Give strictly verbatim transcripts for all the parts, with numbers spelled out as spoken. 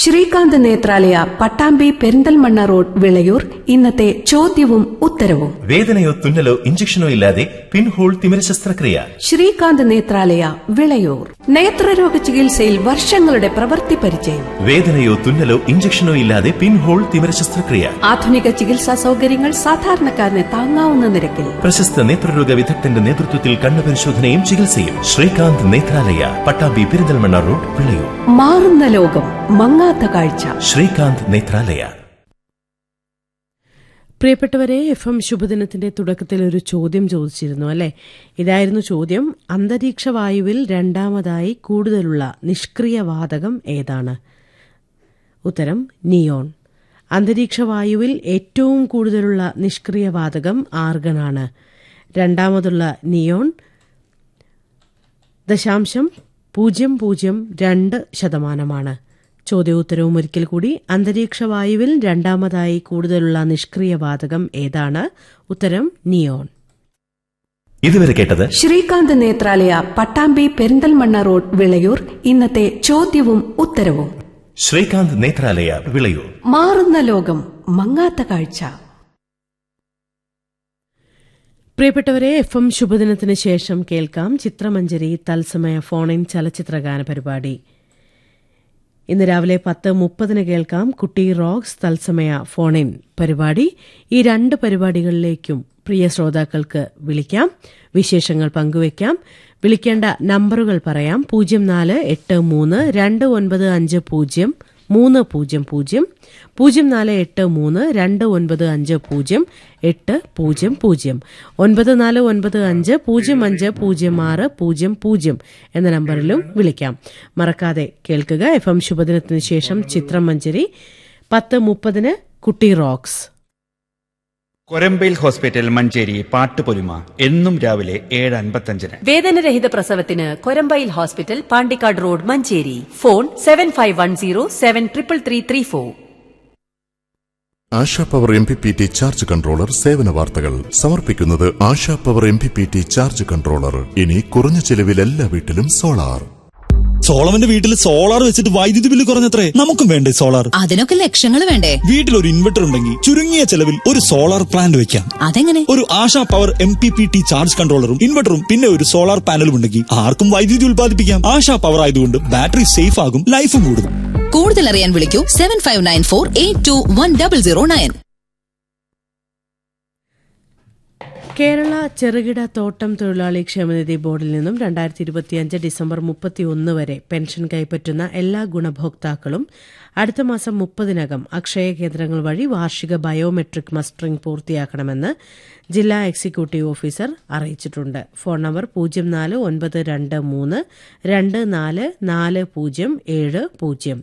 Srikanth Nethralaya, Pattambi Perinthalmanna road, Vilayur. ഇന്നത്തെ ചോദ്യവും ഉത്തരവും. വേദനയോ തുന്നലോ ഇഞ്ചക്ഷനോ ഇല്ലാതെ പിൻഹോൾ തിമിര ശസ്ത്രക്രിയ. ശ്രീകാന്ത് നേത്രാലയ, വിളയൂർ. നേത്രരോഗ ചികിത്സയിൽ വർഷങ്ങളുടെ പ്രവൃത്തി പരിചയം. വേദനയോ തുന്നലോ ഇഞ്ചക്ഷനോ ഇല്ലാതെ പിൻഹോൾ തിമിര ശസ്ത്രക്രിയ. ആധുനിക ചികിത്സാ സൗകര്യങ്ങൾ സാധാരണക്കാരന് താങ്ങാവുന്ന നിരക്കിൽ. പ്രശസ്ത നേത്രരോഗ വിദഗ്ധന്റെ നേതൃത്വത്തിൽ കണ്ണുപരിശോധനയും ചികിത്സയും. ശ്രീകാന്ത് നേത്രാലയ, പട്ടാമ്പി പെരിന്തൽമണ്ണ റോഡ്, വിളയൂർ. മാറുന്ന ലോകം, മങ്ങാത്ത കാഴ്ച. ശ്രീകാന്ത് നേത്രാലയ. പ്രിയപ്പെട്ടവരെ, എഫ് എം ശുഭദിനത്തിന്റെ തുടക്കത്തിൽ ഒരു ചോദ്യം ചോദിച്ചിരുന്നു അല്ലെ? ഇതായിരുന്നു ചോദ്യം. അന്തരീക്ഷ വായുവിൽ രണ്ടാമതായി കൂടുതലുള്ള നിഷ്ക്രിയ വാതകം ഏതാണ്? ഉത്തരം നിയോൺ. അന്തരീക്ഷ വായുവിൽ ഏറ്റവും കൂടുതലുള്ള നിഷ്ക്രിയ വാതകം ആർഗണാണ്. രണ്ടാമതുള്ള നിയോൺ ദശാംശം പൂജ്യം പൂജ്യം രണ്ട് ശതമാനമാണ്. ചോദ്യോത്തരവും ഒരിക്കൽ കൂടി. അന്തരീക്ഷ വായുവിൽ രണ്ടാമതായി കൂടുതലുള്ള നിഷ്ക്രിയ വാതകം ഏതാണ്? ഉത്തരം നിയോൺ. ഇതുവരെ കേട്ടത് ശ്രീകാന്ത് നേത്രാലയ, പട്ടാമ്പി പെരിന്തൽമണ്ണ റോഡ്, വിളയൂർ. ഇന്നത്തെ ചോദ്യവും ഉത്തരവും. ശ്രീകാന്ത് നേത്രാലയ, വിളയൂർ. മാറുന്ന ലോകം, മങ്ങാത്ത കാഴ്ച. പ്രിയപ്പെട്ടവരെ, എഫ് എം ശുഭദിനത്തിന് ശേഷം കേൾക്കാം ചിത്രമഞ്ജരി തത്സമയ ഫോണിൻ ചലച്ചിത്രഗാന പരിപാടി. ഇന്ന് രാവിലെ പത്ത് മുപ്പതിന് കേൾക്കാം കുട്ടി റോക്സ് തത്സമയ ഫോണിൻ പരിപാടി. ഈ രണ്ട് പരിപാടികളിലേക്കും പ്രിയ ശ്രോതാക്കൾക്ക് വിളിക്കാം, വിശേഷങ്ങൾ പങ്കുവയ്ക്കാം. വിളിക്കേണ്ട നമ്പറുകൾ പറയാം. പൂജ്യം നാല് എട്ട് മൂന്ന് രണ്ട് ഒൻപത് അഞ്ച് പൂജ്യം മൂന്ന് പൂജ്യം പൂജ്യം, പൂജ്യം നാല് എട്ട് മൂന്ന് രണ്ട് ഒൻപത് അഞ്ച് പൂജ്യം എട്ട് പൂജ്യം പൂജ്യം, ഒൻപത് നാല് ഒൻപത് അഞ്ച് പൂജ്യം അഞ്ച് പൂജ്യം ആറ് പൂജ്യം പൂജ്യം എന്ന നമ്പറിലും വിളിക്കാം. മറക്കാതെ കേൾക്കുക എഫ് എം ശുഭദിനത്തിന് ശേഷം ചിത്രം മഞ്ജരി. പത്ത് മുപ്പതിന് കുട്ടി റോക്സ്. കൊരമ്പയിൽ ഹോസ്പിറ്റൽ മഞ്ചേരി പാട്ടുപൊലിമ എന്നും രാവിലെ ഏഴ് അൻപത്തഞ്ചിന്. വേദനരഹിത പ്രസവത്തിന് Korambayil hospital, Pandikkad road, Manjeri. Phone seven five one zero seven triple three three four. ASHA power M P P T charge controller സേവന വാർത്തകൾ സമർപ്പിക്കുന്നത് ASHA power M P P T charge controller. ഇനി കുറഞ്ഞ ചെലവിൽ എല്ലാ വീട്ടിലും സോളാർ. സോളവന്റെ വീട്ടിൽ സോളാർ വെച്ചിട്ട് വൈദ്യുതി ബില്ല് കുറഞ്ഞത്രേ. നമുക്കും വേണ്ടേ സോളാർ? അതിനൊക്കെ ലക്ഷങ്ങൾ വേണ്ടേ? വീട്ടിൽ ഒരു ഇൻവെർട്ടർ ഉണ്ടെങ്കിൽ ചുരുങ്ങിയ ചെലവിൽ ഒരു സോളാർ പ്ലാന്റ് വെക്കാം. അതെങ്ങനെ? ഒരു ASHA power M P P T charge കൺട്രോളറും ഇൻവെർട്ടറും പിന്നെ ഒരു സോളാർ പാനലും ഉണ്ടെങ്കിൽ ആർക്കും വൈദ്യുതി ഉൽപ്പാദിപ്പിക്കാം. ആശാ പവർ ആയതുകൊണ്ട് ബാറ്ററി സേഫ് ആകും, ലൈഫും കൂടും. കൂടുതൽ അറിയാൻ വിളിക്കൂ seven five nine four eight to one double zero nine. Kerala ചെറുകിട തോട്ടം തൊഴിലാളി ക്ഷേമനിധി ബോർഡിൽ നിന്നും രണ്ടായിരത്തി ഇരുപത്തിയഞ്ച് ഡിസംബർ മുപ്പത്തിയൊന്ന് വരെ പെൻഷൻ കൈപ്പറ്റുന്ന എല്ലാ ഗുണഭോക്താക്കളും അടുത്ത മാസം മുപ്പതിനകം അക്ഷയ കേന്ദ്രങ്ങൾ വഴി വാർഷിക ബയോമെട്രിക് മസ്റ്ററിംഗ് പൂർത്തിയാക്കണമെന്ന് ജില്ലാ എക്സിക്യൂട്ടീവ് ഓഫീസർ അറിയിച്ചിട്ടുണ്ട്. ഫോൺ നമ്പർ പൂജ്യം നാല് ഒൻപത് രണ്ട് മൂന്ന് രണ്ട് നാല് നാല് പൂജ്യം ഏഴ് പൂജ്യം.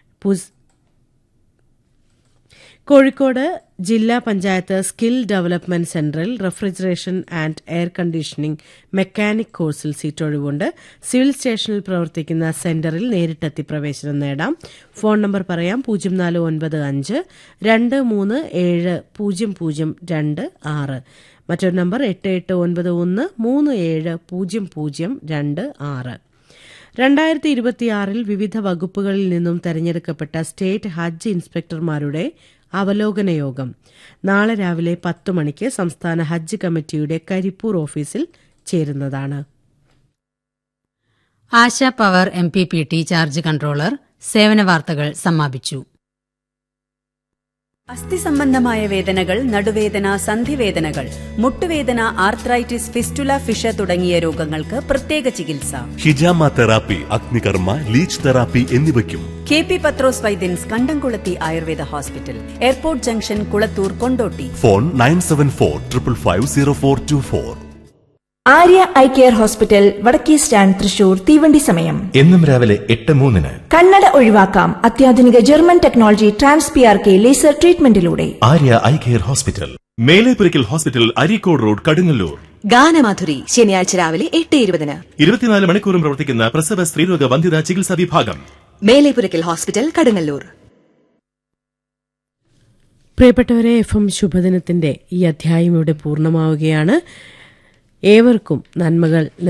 കോഴിക്കോട് ജില്ലാ പഞ്ചായത്ത് സ്കിൽ ഡെവലപ്മെന്റ് സെന്ററിൽ refrigeration and air conditioning mechanic കോഴ്സിൽ സീറ്റൊഴിവുണ്ട്. സിവിൽ സ്റ്റേഷനിൽ പ്രവർത്തിക്കുന്ന സെന്ററിൽ നേരിട്ടെത്തി പ്രവേശനം നേടാം. ഫോൺ നമ്പർ പറയാം. പൂജ്യം നാല് ഒൻപത് അഞ്ച് രണ്ട് മൂന്ന് ഏഴ് പൂജ്യം പൂജ്യം രണ്ട് ആറ്. മറ്റൊരു നമ്പർ എട്ട് എട്ട് ഒൻപത് ഒന്ന് മൂന്ന് ഏഴ് പൂജ്യം പൂജ്യം രണ്ട് ആറ്. രണ്ടായിരത്തി ഇരുപത്തിയാറിൽ വിവിധ വകുപ്പുകളിൽ നിന്നും തെരഞ്ഞെടുക്കപ്പെട്ട സ്റ്റേറ്റ് ഹജ്ജ് ഇൻസ്പെക്ടർമാരുടെ അവലോകന യോഗം നാളെ രാവിലെ പത്ത് മണിക്ക് സംസ്ഥാന ഹജ്ജ് കമ്മിറ്റിയുടെ കരിപ്പൂർ ഓഫീസിൽ ചേരുന്നതാണ്. ASHA power M P P T charge controller സേവന വാർത്തകൾ സമാപിച്ചു. അസ്ഥി സംബന്ധമായ വേദനകൾ, നടുവേദന, സന്ധിവേദനകൾ, മുട്ടുവേദന, ആർത്രൈറ്റിസ്, ഫിസ്റ്റുല, ഫിഷ തുടങ്ങിയ രോഗങ്ങൾക്ക് പ്രത്യേക ചികിത്സ. ഹിജാമ തെറാപ്പി, അഗ്നികർമ്മ, ലീച്ച് തെറാപ്പി എന്നിവയ്ക്കും കെ പി പത്രോസ് വൈദ്യൻസ്, കണ്ടംകുളത്തി Ayurveda hospital, airport junction, Kulathur, Kondotty. Phone nine seven four triple five zero four to four. Arya eye care hospital, വടക്കേ സ്റ്റാൻഡ്, തൃശൂർ. തീവണ്ടി സമയം എന്നും രാവിലെ എട്ട് മൂന്നിന്. കണ്ണട ഒഴിവാക്കാം അത്യാധുനിക German technology trans P R K laser ട്രീറ്റ്മെന്റിലൂടെ. Arya eye care hospital, Melepurakkal hospital, Areekode road, Kadungallur. ഗാനമാധുരി ശനിയാഴ്ച രാവിലെ എട്ട് ഇരുപതിന്. ഇരുപത്തിനാല് മണിക്കൂറും പ്രവർത്തിക്കുന്ന പ്രസവ സ്ത്രീരോഗ വന്ധ്യതാ ചികിത്സാ വിഭാഗം, മേലെപുരയ്ക്കൽ ഹോസ്പിറ്റൽ, കടുങ്ങല്ലൂർ. പ്രിയപ്പെട്ടവരെ, എഫ് എം ശുഭദിനത്തിന്റെ ഈ അധ്യായം ഇവിടെ പൂർണ്ണമാവുകയാണ്. ഏവർക്കും നന്മകൾ